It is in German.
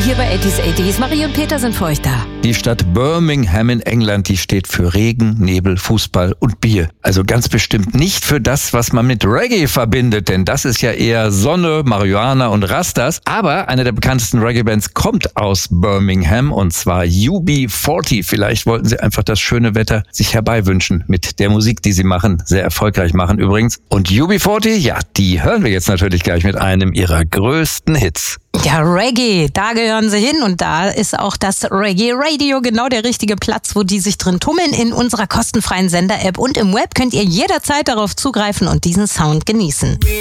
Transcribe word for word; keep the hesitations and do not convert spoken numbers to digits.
hier bei achtzig achtzig. Marie und Peter sind für euch da. Die Stadt Birmingham in England, die steht für Regen, Nebel, Fußball und Bier. Also ganz bestimmt nicht für das, was man mit Reggae verbindet, denn das ist ja eher Sonne, Marihuana und Rastas. Aber eine der bekanntesten Reggae-Bands kommt aus Birmingham, und zwar U B vierzig. Vielleicht wollten sie einfach das schöne Wetter sich herbeiwünschen mit der Musik, die sie machen, sehr erfolgreich machen übrigens. Und U B vierzig, ja, die hören wir jetzt natürlich gleich mit einem ihrer größten Hits. Ja, Reggae, da gehören sie hin, und da ist auch das Reggae Radio genau der richtige Platz, wo die sich drin tummeln. In unserer kostenfreien Sender-App und im Web könnt ihr jederzeit darauf zugreifen und diesen Sound genießen.